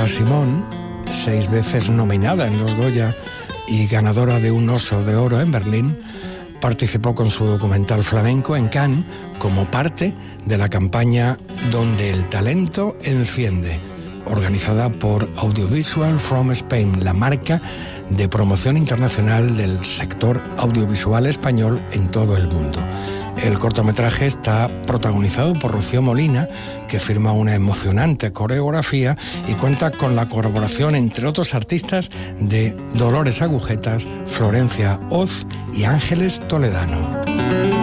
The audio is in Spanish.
Nina Simone, 6 veces nominada en los Goya y ganadora de un Oso de Oro en Berlín, participó con su documental flamenco en Cannes como parte de la campaña Donde el talento enciende, organizada por Audiovisual from Spain, la marca de promoción internacional del sector audiovisual español en todo el mundo. El cortometraje está protagonizado por Rocío Molina, que firma una emocionante coreografía y cuenta con la colaboración, entre otros artistas, de Dolores Agujetas, Florencia Oz y Ángeles Toledano.